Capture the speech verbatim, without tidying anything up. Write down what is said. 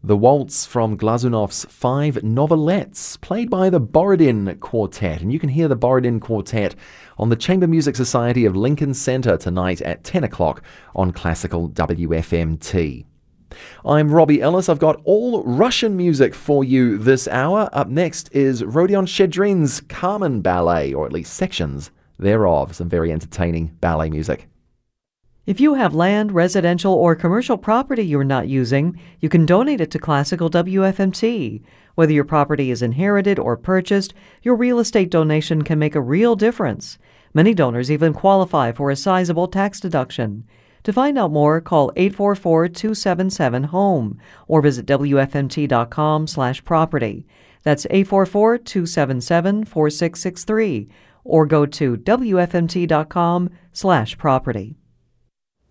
The Waltz from Glazunov's Five Novelettes, played by the Borodin Quartet. And you can hear the Borodin Quartet on the Chamber Music Society of Lincoln Center tonight at ten o'clock on Classical W F M T. I'm Robbie Ellis. I've got all Russian music for you this hour. Up next is Rodion Shchedrin's Carmen Ballet, or at least sections thereof. Some very entertaining ballet music. If you have land, residential, or commercial property you're not using, you can donate it to Classical W F M T. Whether your property is inherited or purchased, your real estate donation can make a real difference. Many donors even qualify for a sizable tax deduction. To find out more, call eight four four, two seven seven, HOME or visit W F M T dot com slash property. That's eight four four, two seven seven, four six six three or go to W F M T dot com slash property.